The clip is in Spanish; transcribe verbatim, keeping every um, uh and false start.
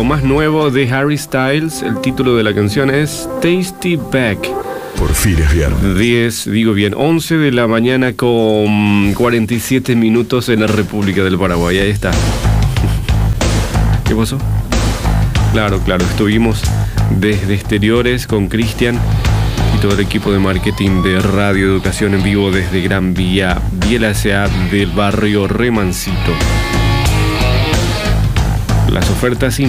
lo más nuevo de Harry Styles. El título de la canción es Tasty Back. Por fin es viernes. diez, digo bien, once de la mañana con cuarenta y siete minutos en la República del Paraguay. Ahí está. ¿Qué pasó? Claro, claro, estuvimos desde exteriores con Cristian y todo el equipo de marketing de Radio Educación en vivo desde Gran Vía, Biela S A del barrio Remancito. Las ofertas